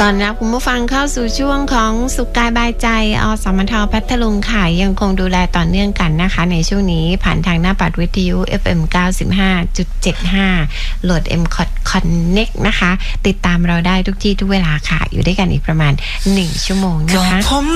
ตอนรับคุณผู้ฟังเข้าสู่ช่วงของสุขกายบายใจอสมทพัทลุงค่ะยังคงดูแลต่อเนื่องกันนะคะในช่วงนี้ผ่านทางหน้าปัดวิทยุ FM 95.75 โหลด MCOT Connect นะคะติดตามเราได้ทุกที่ทุกเวลาค่ะอยู่ด้วยกันอีกประมาณ1 ชั่วโมงนะคะ